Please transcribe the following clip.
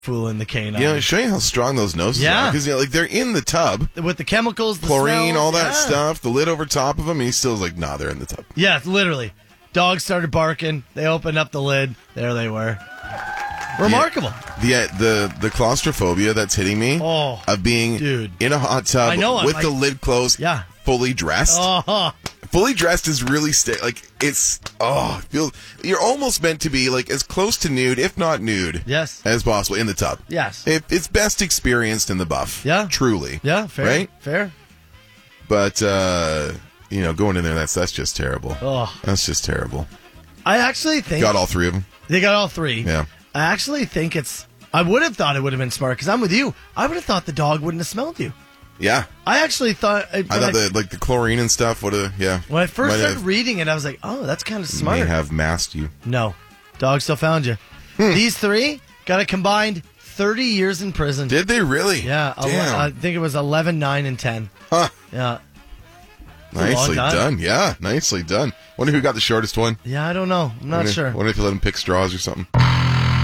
fooling the canine. Yeah, show you how strong those noses are. Because like they're in the tub. With the chemicals, the chlorine, smells, all that stuff, the lid over top of them, and he's still like, nah, they're in the tub. Yeah, literally. Dogs started barking. They opened up the lid. There they were. Remarkable. The claustrophobia that's hitting me of being in a hot tub with the lid closed, fully dressed. Fully dressed is really you're almost meant to be like as close to nude, if not nude, as possible in the tub. Yes. It's best experienced in the buff. Yeah. Truly. Yeah, fair. Right? Fair. But going in there, that's just terrible. Oh. That's just terrible. I actually think got all three of them. They got all three. Yeah. I actually think I would have thought it would have been smart because I'm with you. I would have thought the dog wouldn't have smelled you. Yeah. I actually thought... I thought the chlorine and stuff would have, When I first started reading it, I was like, oh, that's kind of smart. May have masked you. No. Dog still found you. These three got a combined 30 years in prison. Did they really? Yeah. I think it was 11, 9, and 10. Huh. Yeah. Nicely done. Yeah, nicely done. Wonder who got the shortest one. Yeah, I don't know. I'm not sure. Wonder if you let him pick straws or something.